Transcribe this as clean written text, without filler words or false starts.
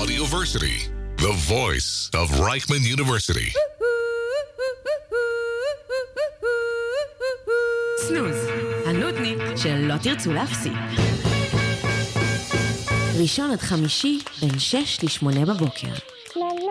Audioversity, the voice of Reichman University. סנוז, הנודניק שלא תרצו להפסיק. ראשון עד חמישי בין 6 ל-8 בבוקר.